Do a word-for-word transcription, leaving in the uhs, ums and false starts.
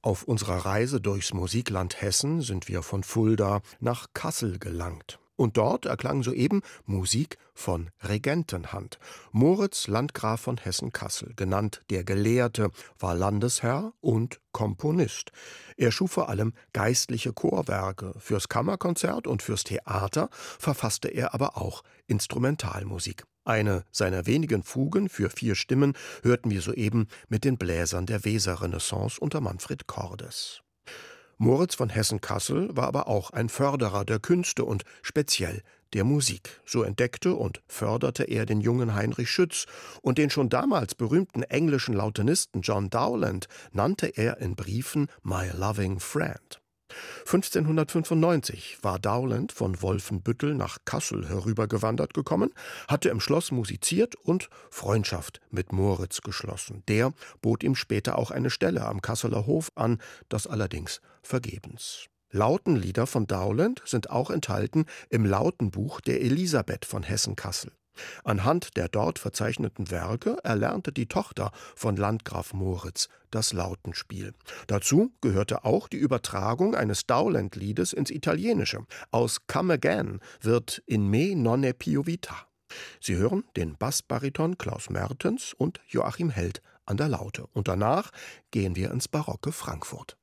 Auf unserer Reise durchs Musikland Hessen sind wir von Fulda nach Kassel gelangt. Und dort erklang soeben Musik von Regentenhand. Moritz Landgraf von Hessen-Kassel, genannt der Gelehrte, war Landesherr und Komponist. Er schuf vor allem geistliche Chorwerke. Fürs Kammerkonzert und fürs Theater verfasste er aber auch Instrumentalmusik. Eine seiner wenigen Fugen für vier Stimmen hörten wir soeben mit den Bläsern der Weserrenaissance unter Manfred Cordes. Moritz von Hessen-Kassel war aber auch ein Förderer der Künste und speziell der Musik. So entdeckte und förderte er den jungen Heinrich Schütz, und den schon damals berühmten englischen Lautenisten John Dowland nannte er in Briefen »My loving friend«. fünfzehnhundertfünfundneunzig war Dowland von Wolfenbüttel nach Kassel herübergewandert gekommen, hatte im Schloss musiziert und Freundschaft mit Moritz geschlossen. Der bot ihm später auch eine Stelle am Kasseler Hof an, das allerdings vergebens. Lautenlieder von Dowland sind auch enthalten im Lautenbuch der Elisabeth von Hessen-Kassel. Anhand der dort verzeichneten Werke erlernte die Tochter von Landgraf Moritz das Lautenspiel. Dazu gehörte auch die Übertragung eines Dowland-Liedes ins Italienische. Aus Come Again wird In me non è più vita. Sie hören den Bassbariton Klaus Mertens und Joachim Held an der Laute. Und danach gehen wir ins barocke Frankfurt.